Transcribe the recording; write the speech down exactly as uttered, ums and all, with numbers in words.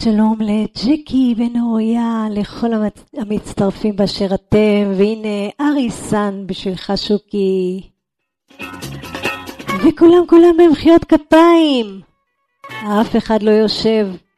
שבת שלום לג'קי ונוריה, לכל המצ- המצטרפים באשר אתם, והנה אריסן בשבילך שוקי, וכולם כולם במחיאות כפיים, אף אחד לא יושב